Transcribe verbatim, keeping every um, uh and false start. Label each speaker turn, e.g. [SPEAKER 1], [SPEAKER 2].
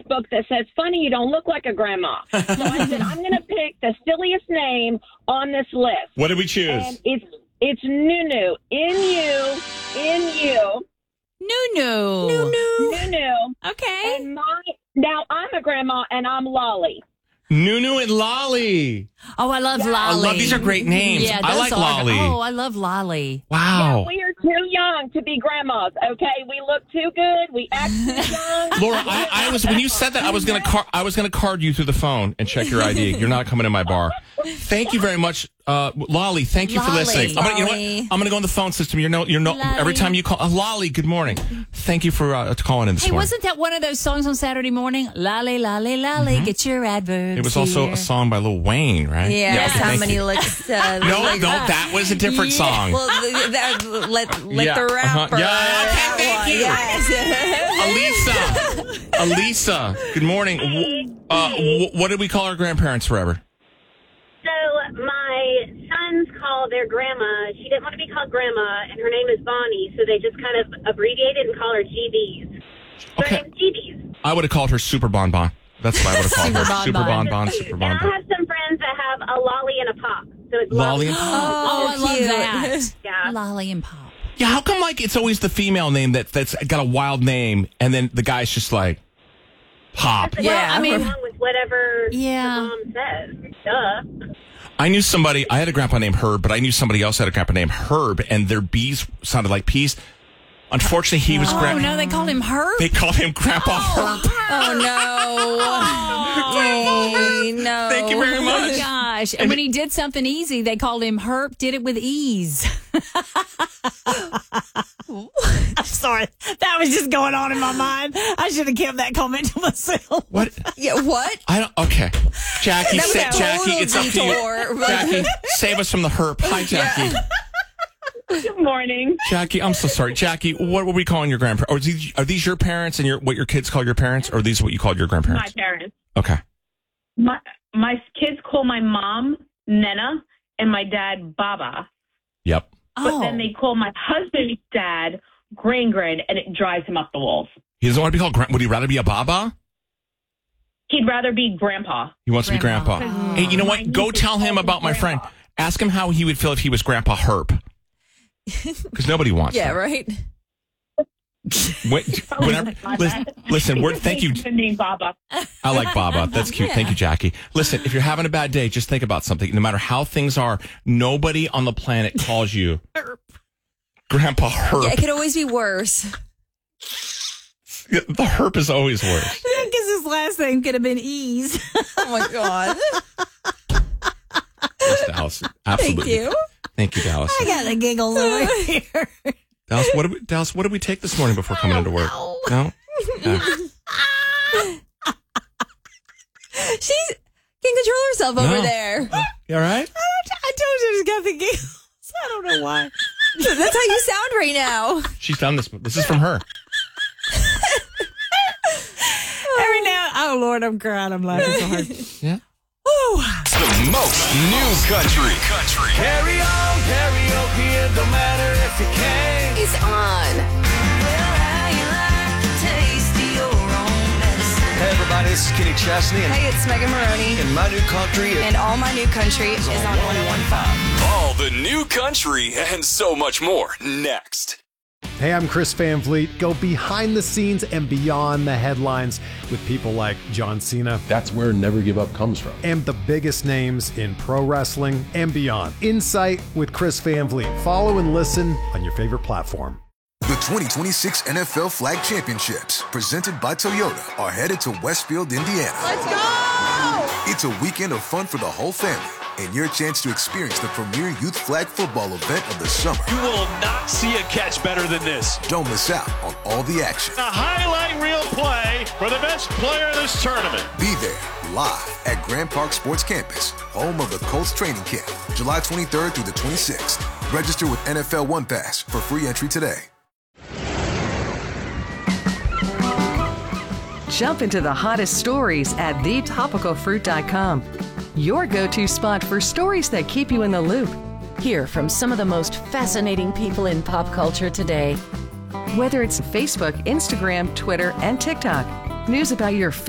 [SPEAKER 1] book that says, funny, you don't look like a grandma. So I said, I'm going to pick the silliest name on this list.
[SPEAKER 2] What did we choose?
[SPEAKER 1] And it's, it's Nunu. N-U, N-U.
[SPEAKER 3] Nunu.
[SPEAKER 4] Nunu.
[SPEAKER 1] Nunu.
[SPEAKER 3] Okay.
[SPEAKER 1] And my, now, I'm a grandma, and I'm Lolly.
[SPEAKER 2] Nunu and Lolly.
[SPEAKER 3] Oh, I love
[SPEAKER 1] Yeah.
[SPEAKER 3] Lolly.
[SPEAKER 2] I love these are great names.
[SPEAKER 3] Yeah,
[SPEAKER 2] I
[SPEAKER 3] those
[SPEAKER 2] like
[SPEAKER 3] are-
[SPEAKER 2] Lolly.
[SPEAKER 3] Oh, I love Lolly.
[SPEAKER 2] Wow.
[SPEAKER 1] Yeah, we are too young to be grandmas, okay? We look too good. We act too young.
[SPEAKER 2] Laura, I, I was when you said that I was gonna car- I was gonna card you through the phone and check your I D. You're not coming in my bar. Thank you very much, uh, Lolly. Thank you for
[SPEAKER 3] Lolly.
[SPEAKER 2] listening. I'm gonna, you know
[SPEAKER 4] Lolly.
[SPEAKER 2] what? I'm gonna go in the phone system. You're no, you're no.
[SPEAKER 3] Lolly.
[SPEAKER 2] Every time you call, uh, Lolly. Good morning. Thank you for uh, calling in this
[SPEAKER 3] Hey,
[SPEAKER 2] morning.
[SPEAKER 3] wasn't that one of those songs on Saturday morning? Lolly, lolly, lolly, get your adverbs.
[SPEAKER 2] It was also
[SPEAKER 3] here.
[SPEAKER 2] a song by Lil Wayne, right?
[SPEAKER 4] Yeah,
[SPEAKER 2] okay,
[SPEAKER 4] how
[SPEAKER 2] thank
[SPEAKER 4] many
[SPEAKER 2] you.
[SPEAKER 4] looks? Uh,
[SPEAKER 2] No,
[SPEAKER 4] like,
[SPEAKER 2] no, that was a different song.
[SPEAKER 4] Well, th- that, let let
[SPEAKER 2] Yeah,
[SPEAKER 4] the
[SPEAKER 2] uh-huh.
[SPEAKER 4] rapper.
[SPEAKER 2] Yeah, okay,
[SPEAKER 4] that
[SPEAKER 2] thank
[SPEAKER 4] one.
[SPEAKER 2] you.
[SPEAKER 4] Yes.
[SPEAKER 2] Elisa. Elisa, good morning. W- Uh, w- what did we call our grandparents forever?
[SPEAKER 5] So my sons call their grandma. She didn't want to be called grandma, and her name is Bonnie, so they just kind of abbreviated and call her G B's. So
[SPEAKER 2] Okay.
[SPEAKER 5] her name's G B's.
[SPEAKER 2] I would have called her Super Bon Bon. That's what I would have called her.
[SPEAKER 3] Super Bon
[SPEAKER 2] Super Bon
[SPEAKER 3] Bon.
[SPEAKER 2] Bon, Super
[SPEAKER 5] And
[SPEAKER 2] Bon
[SPEAKER 5] I
[SPEAKER 2] Bon.
[SPEAKER 5] have some friends that have a lolly and a pop. So it's
[SPEAKER 2] Lolly and
[SPEAKER 5] lolly.
[SPEAKER 2] Pop.
[SPEAKER 3] Oh, I love
[SPEAKER 4] cute.
[SPEAKER 3] that.
[SPEAKER 5] Yeah.
[SPEAKER 3] Lolly and Pop.
[SPEAKER 2] Yeah, how come like it's always the female name that that's got a wild name, and then the guy's just like Pop.
[SPEAKER 5] Well,
[SPEAKER 4] Yeah.
[SPEAKER 5] I mean, along with whatever
[SPEAKER 3] Yeah.
[SPEAKER 5] the mom says. Duh.
[SPEAKER 2] I knew somebody. I had a grandpa named Herb, but I knew somebody else had a grandpa named Herb, and their B's sounded like peas. Unfortunately, he was.
[SPEAKER 3] Oh,
[SPEAKER 2] gra-
[SPEAKER 3] no, they called him Herb?
[SPEAKER 2] They called him Grandpa Herb.
[SPEAKER 4] Oh no! Yay, no.
[SPEAKER 2] Thank you very
[SPEAKER 3] Oh,
[SPEAKER 2] much.
[SPEAKER 3] my gosh. And when he did something easy, they called him Herb, did it with ease. I'm sorry. That was just going on in my mind. I should have kept that comment to myself.
[SPEAKER 2] What?
[SPEAKER 4] Yeah, what?
[SPEAKER 2] I don't. Okay, Jackie.
[SPEAKER 4] That was
[SPEAKER 2] Sa-
[SPEAKER 4] a
[SPEAKER 2] Jackie,
[SPEAKER 4] total
[SPEAKER 2] it's up to
[SPEAKER 4] detour,
[SPEAKER 2] you.
[SPEAKER 4] but-
[SPEAKER 2] Jackie, save us from the Herb. Hi, Jackie.
[SPEAKER 1] Good morning.
[SPEAKER 2] Jackie, I'm so sorry. Jackie, what were we calling your grandparents? Or are these, are these your parents and your what your kids call your parents, or are these what you called your
[SPEAKER 6] My
[SPEAKER 2] grandparents?
[SPEAKER 6] parents.
[SPEAKER 2] Okay.
[SPEAKER 6] My my kids call my mom Nena and my dad Baba,
[SPEAKER 2] Yep.
[SPEAKER 6] but
[SPEAKER 3] Oh.
[SPEAKER 6] then they call my husband's dad Grain Grain, and it drives him up the walls.
[SPEAKER 2] He doesn't want to be called. Gra- Would he rather be a Baba?
[SPEAKER 6] He'd rather be Grandpa.
[SPEAKER 2] He wants
[SPEAKER 3] Grandpa.
[SPEAKER 2] to be Grandpa. Hey, you know what? Go tell him about my friend. Ask him how he would feel if he was Grandpa Herb. Because nobody wants
[SPEAKER 4] Yeah,
[SPEAKER 2] that.
[SPEAKER 4] right.
[SPEAKER 2] When, whenever, listen, listen we're, thank you.
[SPEAKER 6] The name Baba.
[SPEAKER 2] I like Baba. That's cute. Thank you, Jackie. Listen, if you're having a bad day, just think about something. No matter how things are, nobody on the planet calls you Grandpa Herb.
[SPEAKER 4] Yeah, it could always be worse.
[SPEAKER 2] The herp is always worse.
[SPEAKER 3] Because his last name could have been Ease.
[SPEAKER 4] Oh my god!
[SPEAKER 2] Yes, Dallas. Absolutely.
[SPEAKER 4] Thank you.
[SPEAKER 2] Thank you, Dallas.
[SPEAKER 3] I got the giggles over here.
[SPEAKER 2] Dallas, what did we, Dallas, what did we take this morning before coming into work? No? Yeah.
[SPEAKER 4] She can control herself over
[SPEAKER 2] No.
[SPEAKER 4] there.
[SPEAKER 2] You all right?
[SPEAKER 3] I told you she's got the giggles. I don't know why.
[SPEAKER 4] That's how you sound right now.
[SPEAKER 2] She's done this. This is from her.
[SPEAKER 3] Every now, oh Lord, I'm crying. I'm laughing so hard.
[SPEAKER 2] Yeah.
[SPEAKER 7] The most new country. Country.
[SPEAKER 8] Carry on, karaoke, it don't matter if you can.
[SPEAKER 9] Is on.
[SPEAKER 8] Hey everybody, this is Kenny Chesney, and,
[SPEAKER 9] Hey, it's Megan Maroney.
[SPEAKER 8] and my new country is
[SPEAKER 9] And all my new country is on one oh one five.
[SPEAKER 7] All the new country and so much more next.
[SPEAKER 10] Hey, I'm Chris Van Vliet. Go behind the scenes and beyond the headlines with people like John Cena
[SPEAKER 11] That's where Never Give Up comes from.
[SPEAKER 10] and the biggest names in pro wrestling and beyond. Insight with Chris Van Vliet. Follow and listen on your favorite platform.
[SPEAKER 12] The twenty twenty-six N F L Flag Championships, presented by Toyota, are headed to Westfield, Indiana.
[SPEAKER 9] Let's go!
[SPEAKER 12] It's a weekend of fun for the whole family and your chance to experience the premier youth flag football event of the summer.
[SPEAKER 8] You will not see a catch better than this.
[SPEAKER 12] Don't miss out on all the action.
[SPEAKER 8] A highlight reel play for the best player of this tournament.
[SPEAKER 12] Be there live at Grand Park Sports Campus, home of the Colts training camp, July twenty-third through the twenty-sixth. Register with N F L One Pass for free entry today.
[SPEAKER 13] Jump into the hottest stories at the topical fruit dot com. Your go-to spot for stories that keep you in the loop. Hear from some of the most fascinating people in pop culture today. Whether it's Facebook, Instagram, Twitter, and TikTok, news about your